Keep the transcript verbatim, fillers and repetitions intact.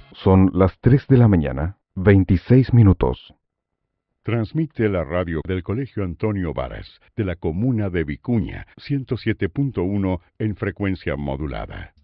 Son las tres de la mañana, veintiséis minutos. Transmite la radio del Colegio Antonio Varas, de la comuna de Vicuña, ciento siete punto uno en frecuencia modulada.